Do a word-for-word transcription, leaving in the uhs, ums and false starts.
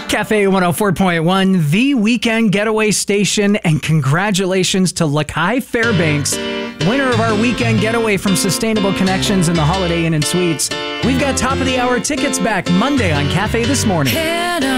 Cafe one oh four point one, the weekend getaway station, and congratulations to Lakai Fairbanks, winner of our weekend getaway from Sustainable Connections and the Holiday Inn and Suites. We've got top of the hour tickets back Monday on Cafe This Morning.